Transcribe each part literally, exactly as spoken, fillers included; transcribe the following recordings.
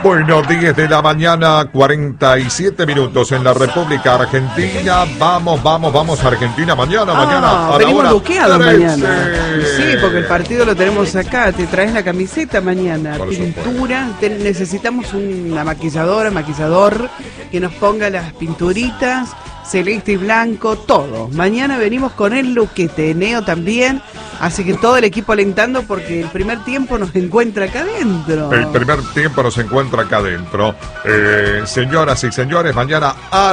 Bueno, diez de la mañana, cuarenta y siete minutos en la República Argentina. Vamos, vamos, vamos a Argentina mañana, ah, mañana. A venimos luqueados mañana. Sí, porque el partido lo tenemos acá. Te traes la camiseta mañana. Por pintura. Te, necesitamos una maquilladora, maquillador que nos ponga las pinturitas. Celeste y blanco, todo. Mañana venimos con el luquete, Neo también. Así que todo el equipo alentando porque el primer tiempo nos encuentra acá adentro. El primer tiempo nos encuentra acá adentro. Eh, señoras y señores, mañana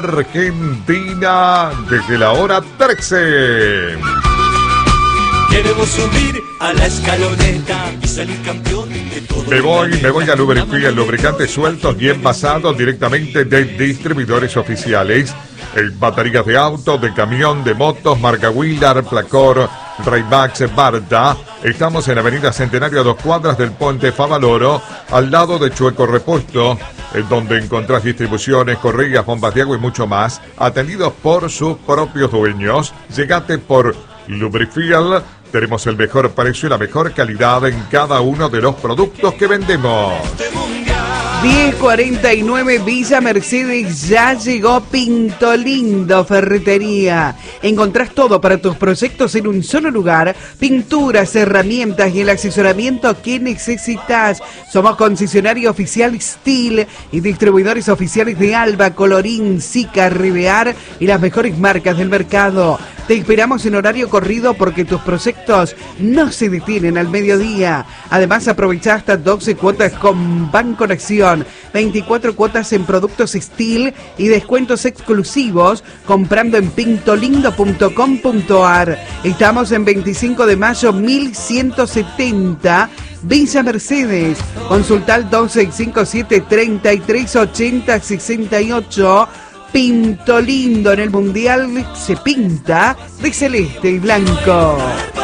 Argentina desde la hora trece. Queremos subir a la escaloneta y salir campeón de todo. Me voy, me voy a Lubrifiel, lubricantes sueltos y envasados directamente de distribuidores oficiales. En baterías de auto, de camión, de motos, marca Willard, Placor, Raymax, Barta. Estamos en Avenida Centenario a dos cuadras del Puente Favaloro, al lado de Chueco Repuesto, en donde encontrás distribuciones, correas, bombas de agua y mucho más, atendidos por sus propios dueños. Llegate por Lubrifiel. Tenemos el mejor precio y la mejor calidad en cada uno de los productos que vendemos. diez cuarenta y nueve Villa Mercedes, ya llegó Pinto Lindo Ferretería. Encontrás todo para tus proyectos en un solo lugar. Pinturas, herramientas y el asesoramiento que necesitas. Somos concesionario oficial Steel y distribuidores oficiales de Alba, Colorín, Sica, Ribear y las mejores marcas del mercado. Te esperamos en horario corrido porque tus proyectos no se detienen al mediodía. Además, aprovecha hasta doce cuotas con Banco Nación, veinticuatro cuotas en productos Steel y descuentos exclusivos comprando en pintolindo punto com punto ar. Estamos en veinticinco de mayo mil ciento setenta, Villa Mercedes. Consulta al dos seis cinco siete, treinta y tres ochenta, sesenta y ocho. Pinto Lindo, en el Mundial se pinta de celeste y blanco.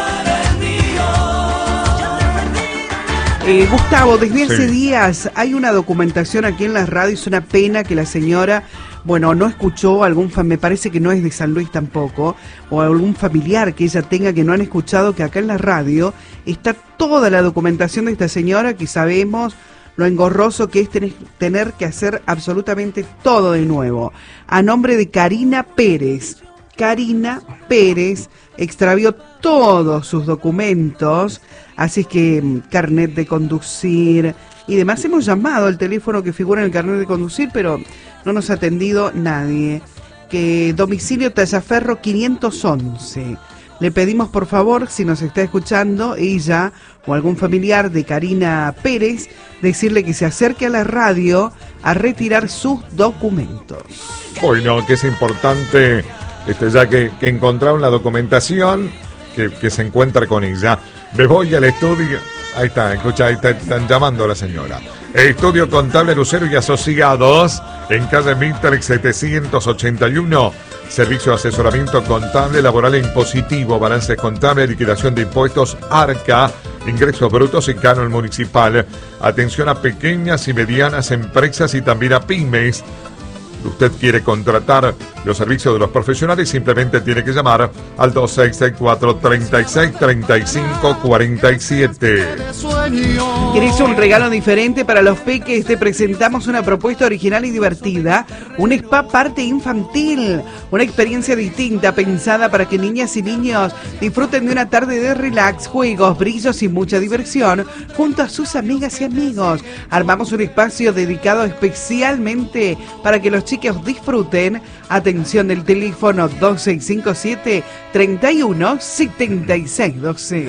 Eh, Gustavo, desde hace sí. días hay una documentación aquí en las radios. Es una pena que la señora, bueno, no escuchó algún fan, me parece que no es de San Luis tampoco, o algún familiar que ella tenga que no han escuchado, que acá en la radio está toda la documentación de esta señora, que sabemos lo engorroso que es tener, tener que hacer absolutamente todo de nuevo. A nombre de Karina Pérez. Karina Pérez extravió todos sus documentos, así que carnet de conducir y demás. Hemos llamado al teléfono que figura en el carnet de conducir, pero no nos ha atendido nadie. Que domicilio Tallaferro quinientos once. Le pedimos por favor, si nos está escuchando, ella o algún familiar de Karina Pérez, decirle que se acerque a la radio a retirar sus documentos. Bueno, que es importante, este, ya que, que encontraron la documentación, que, que se encuentra con ella. Me voy al estudio. Ahí está, escucha, ahí está, están llamando a la señora. Estudio Contable Lucero y Asociados, en calle Minterix setecientos ochenta y uno. Servicio de asesoramiento contable, laboral e impositivo, balances contables, liquidación de impuestos, ARCA, ingresos brutos y canon municipal. Atención a pequeñas y medianas empresas y también a pymes. Usted quiere contratar los servicios de los profesionales, simplemente tiene que llamar al dos seis seis cuatro, treinta y seis, treinta y cinco, cuarenta y siete. ¿Querés un regalo diferente para los peques? Te presentamos una propuesta original y divertida, un spa parte infantil, una experiencia distinta pensada para que niñas y niños disfruten de una tarde de relax, juegos, brillos y mucha diversión junto a sus amigas y amigos. Armamos un espacio dedicado especialmente para que los chicos disfruten. Atención del teléfono dos seis cinco siete, treinta y uno, setenta y seis doce.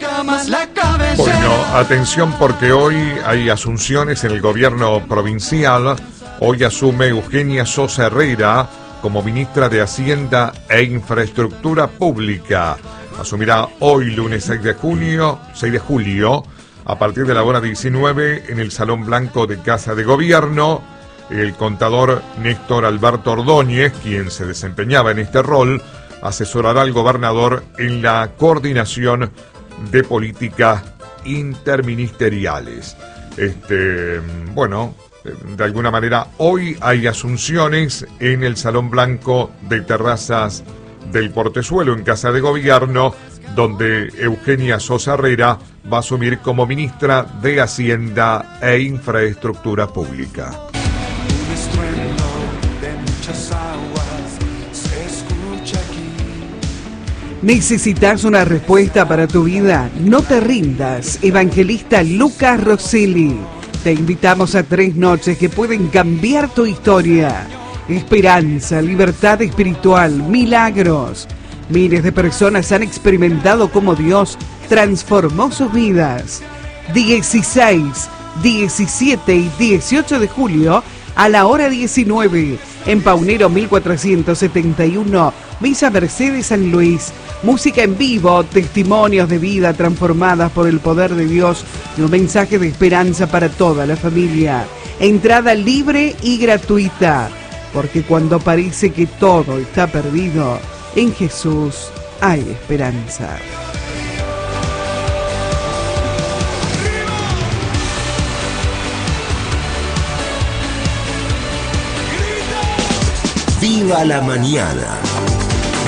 Bueno, atención porque hoy hay asunciones en el gobierno provincial. Hoy asume Eugenia Sosa Herrera como ministra de Hacienda e Infraestructura Pública. Asumirá hoy, lunes seis de junio, seis de julio, a partir de la hora diecinueve, en el Salón Blanco de Casa de Gobierno. El contador Néstor Alberto Ordóñez, quien se desempeñaba en este rol, asesorará al gobernador en la coordinación de políticas interministeriales. Este, bueno, de alguna manera hoy hay asunciones en el Salón Blanco de Terrazas del Portezuelo, en Casa de Gobierno, donde Eugenia Sosa Herrera va a asumir como ministra de Hacienda e Infraestructura Pública. Un estruendo de muchas aguas se escucha aquí. ¿Necesitas una respuesta para tu vida? No te rindas. Evangelista Lucas Rosselli. Te invitamos a tres noches que pueden cambiar tu historia. Esperanza, libertad espiritual, milagros. Miles de personas han experimentado cómo Dios transformó sus vidas. dieciséis, diecisiete y dieciocho de julio a la hora diecinueve en Paunero mil cuatrocientos setenta y uno, Villa Mercedes, San Luis. Música en vivo, testimonios de vida transformadas por el poder de Dios y un mensaje de esperanza para toda la familia. Entrada libre y gratuita, porque cuando parece que todo está perdido, en Jesús hay esperanza. ¡Viva la mañana!